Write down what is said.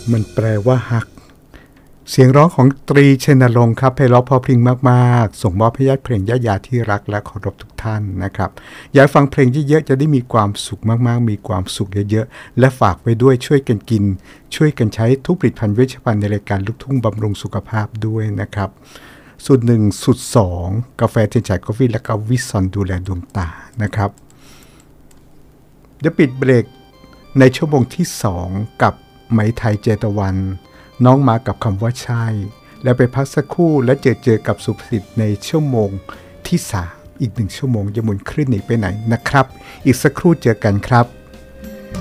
มันแปลว่าฮักเสียงร้องของตรีเชนรงค์ครับไพเราะเพราะพริ้งมากๆส่งมอบให้ญาติเพลงญาติยาที่รักและเคารพทุกท่านนะครับอยากฟังเพลงเยอะๆจะได้มีความสุขมากๆมีความสุขเยอะๆและฝากไปด้วยช่วยกันกินช่วยกันใช้ทุกผลิตภัณฑ์เวชภัณฑ์ในรายการลูกทุ่งบำรุงสุขภาพด้วยนะครับสูตร1สูตร2กาแฟเทียนฉายกาแฟและก็วิซอนดูแลดวงตานะครับเดี๋ยวปิดเบรกในชั่วโมงที่2กับไหมไทยเจตวันน้องมากับคำว่าใช่แล้วไปพักสักครู่และเจอกับสุภสิทธิ์ในชั่วโมงที่3อีก1ชั่วโมงจะหมุนคลื่นหนีไปไหนนะครับอีกสักครู่เจอกันครับ